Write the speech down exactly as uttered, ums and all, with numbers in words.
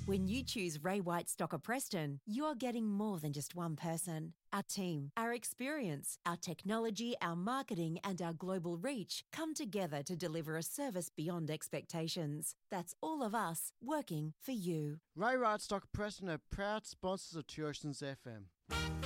When you choose Ray White Stocker Preston, you're getting more than just one person. Our team, our experience, our technology, our marketing and our global reach come together to deliver a service beyond expectations. That's all of us working for you. Ray White Stocker Preston are proud sponsors of Two Oceans F M.